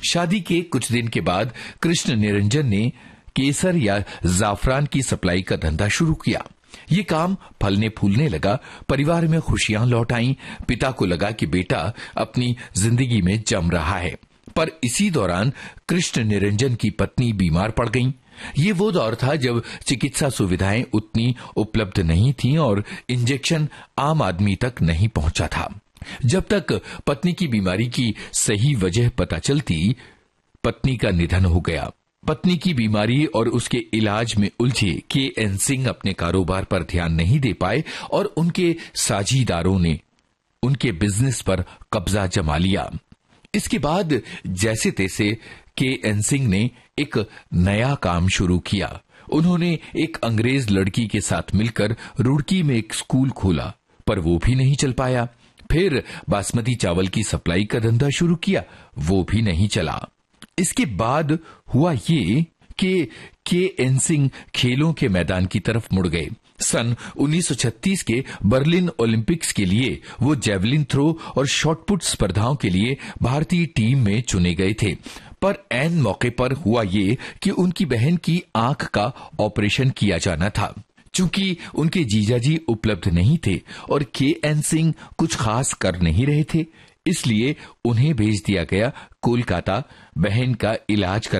शादी के कुछ दिन के बाद कृष्ण निरंजन ने केसर या जाफरान की सप्लाई का धंधा शुरू किया। ये काम फलने फूलने लगा, परिवार में खुशियां लौट आईं। पिता को लगा कि बेटा अपनी जिंदगी में जम रहा है, पर इसी दौरान कृष्ण निरंजन की पत्नी बीमार पड़ गईं। ये वो दौर था जब चिकित्सा सुविधाएं उतनी उपलब्ध नहीं थीं और इंजेक्शन आम आदमी तक नहीं पहुंचा था। जब तक पत्नी की बीमारी की सही वजह पता चलती, पत्नी का निधन हो गया। पत्नी की बीमारी और उसके इलाज में उलझे के.एन. सिंह अपने कारोबार पर ध्यान नहीं दे पाए और उनके साझीदारों ने उनके बिजनेस पर कब्जा जमा लिया। इसके बाद जैसे तैसे के.एन. सिंह ने एक नया काम शुरू किया। उन्होंने एक अंग्रेज लड़की के साथ मिलकर रुड़की में एक स्कूल खोला, पर वो भी नहीं चल पाया। फिर बासमती चावल की सप्लाई का धंधा शुरू किया, वो भी नहीं चला। इसके बाद हुआ ये कि के.एन. सिंह खेलों के मैदान की तरफ मुड़ गए। सन 1936 के बर्लिन ओलंपिक्स के लिए वो जेवलिन थ्रो और शॉटपुट स्पर्धाओं के लिए भारतीय टीम में चुने गए थे, पर ऐन मौके पर हुआ ये कि उनकी बहन की आंख का ऑपरेशन किया जाना था। चूंकि उनके जीजाजी उपलब्ध नहीं थे और के.एन. सिंह कुछ खास कर नहीं रहे थे, इसलिए उन्हें भेज दिया गया कोलकाता बहन का इलाज